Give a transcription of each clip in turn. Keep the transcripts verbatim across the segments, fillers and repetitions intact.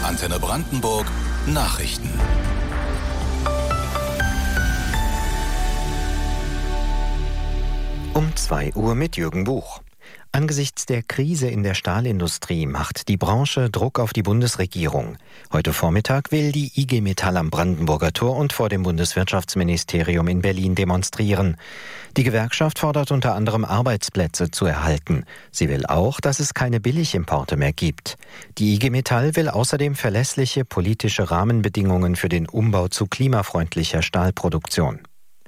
Antenne Brandenburg Nachrichten. Um zwei Uhr mit Jürgen Buch. Angesichts der Krise in der Stahlindustrie macht die Branche Druck auf die Bundesregierung. Heute Vormittag will die I G Metall am Brandenburger Tor und vor dem Bundeswirtschaftsministerium in Berlin demonstrieren. Die Gewerkschaft fordert unter anderem, Arbeitsplätze zu erhalten. Sie will auch, dass es keine Billigimporte mehr gibt. Die I G Metall will außerdem verlässliche politische Rahmenbedingungen für den Umbau zu klimafreundlicher Stahlproduktion.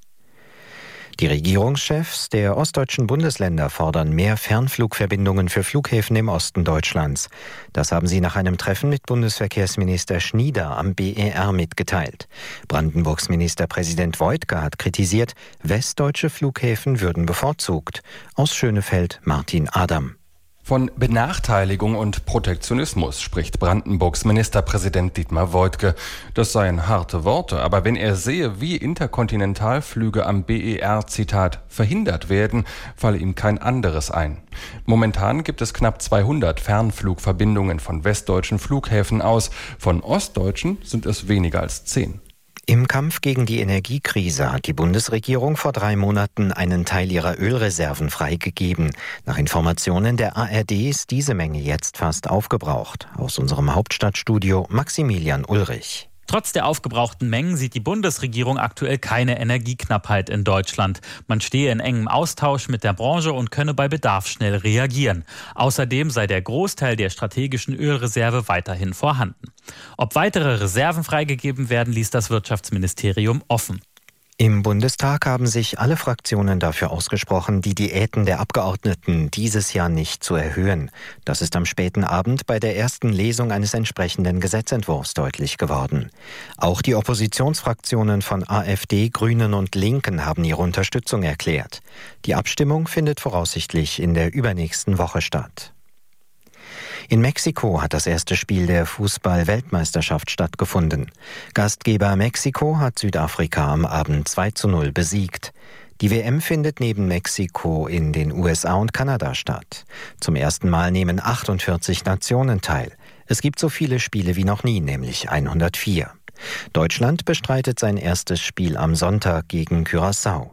Die Regierungschefs der ostdeutschen Bundesländer fordern mehr Fernflugverbindungen für Flughäfen im Osten Deutschlands. Das haben sie nach einem Treffen mit Bundesverkehrsminister Schnieder am B E R mitgeteilt. Brandenburgs Ministerpräsident Woidke hat kritisiert, westdeutsche Flughäfen würden bevorzugt. Aus Schönefeld Martin Adam. Von Benachteiligung und Protektionismus spricht Brandenburgs Ministerpräsident Dietmar Woidke. Das seien harte Worte, aber wenn er sehe, wie Interkontinentalflüge am B E R, Zitat, verhindert werden, falle ihm kein anderes ein. Momentan gibt es knapp zweihundert Fernflugverbindungen von westdeutschen Flughäfen aus. Von ostdeutschen sind es weniger als zehn. Im Kampf gegen die Energiekrise hat die Bundesregierung vor drei Monaten einen Teil ihrer Ölreserven freigegeben. Nach Informationen der A R D ist diese Menge jetzt fast aufgebraucht. Aus unserem Hauptstadtstudio Maximilian Ulrich. Trotz der aufgebrauchten Mengen sieht die Bundesregierung aktuell keine Energieknappheit in Deutschland. Man stehe in engem Austausch mit der Branche und könne bei Bedarf schnell reagieren. Außerdem sei der Großteil der strategischen Ölreserve weiterhin vorhanden. Ob weitere Reserven freigegeben werden, ließ das Wirtschaftsministerium offen. Im Bundestag haben sich alle Fraktionen dafür ausgesprochen, die Diäten der Abgeordneten dieses Jahr nicht zu erhöhen. Das ist am späten Abend bei der ersten Lesung eines entsprechenden Gesetzentwurfs deutlich geworden. Auch die Oppositionsfraktionen von AfD, Grünen und Linken haben ihre Unterstützung erklärt. Die Abstimmung findet voraussichtlich in der übernächsten Woche statt. In Mexiko hat das erste Spiel der Fußball-Weltmeisterschaft stattgefunden. Gastgeber Mexiko hat Südafrika am Abend zwei zu null besiegt. Die W M findet neben Mexiko in den U S A und Kanada statt. Zum ersten Mal nehmen achtundvierzig Nationen teil. Es gibt so viele Spiele wie noch nie, nämlich hundertvier. Deutschland bestreitet sein erstes Spiel am Sonntag gegen Curaçao.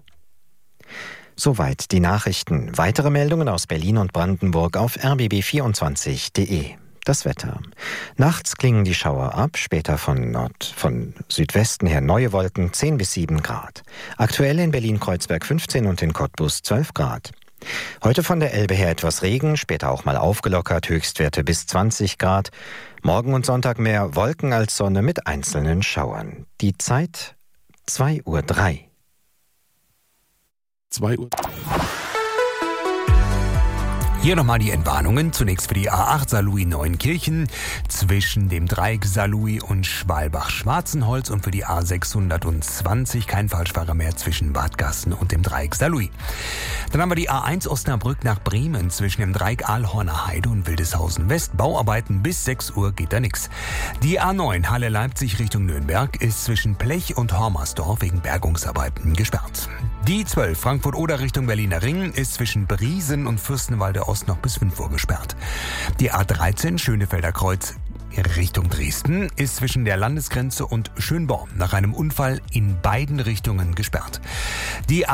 Soweit die Nachrichten. Weitere Meldungen aus Berlin und Brandenburg auf r b b vierundzwanzig punkt d e. Das Wetter. Nachts klingen die Schauer ab, später von Nord, von Südwesten her neue Wolken, zehn bis sieben Grad. Aktuell in Berlin-Kreuzberg fünfzehn und in Cottbus zwölf Grad. Heute von der Elbe her etwas Regen, später auch mal aufgelockert, Höchstwerte bis zwanzig Grad. Morgen und Sonntag mehr Wolken als Sonne mit einzelnen Schauern. Die Zeit zwei Uhr drei. zwei Uhr. Hier nochmal die Entwarnungen. Zunächst für die A acht Saarlouis-Neunkirchen zwischen dem Dreieck Saarlouis und Schwalbach-Schwarzenholz und für die A sechshundertzwanzig kein Falschfahrer mehr zwischen Wadgassen und dem Dreieck Saarlouis. Dann haben wir die A eins Osnabrück nach Bremen zwischen dem Dreieck Aalhorner Heide und Wildeshausen West. Bauarbeiten bis sechs Uhr geht da nix. Die A neun Halle-Leipzig Richtung Nürnberg ist zwischen Plech und Hormersdorf wegen Bergungsarbeiten gesperrt. Die zwölf Frankfurt-Oder Richtung Berliner Ring ist zwischen Briesen und Fürstenwalde Ost noch bis fünf Uhr gesperrt. Die A dreizehn Schönefelder Kreuz Richtung Dresden ist zwischen der Landesgrenze und Schönborn nach einem Unfall in beiden Richtungen gesperrt. Die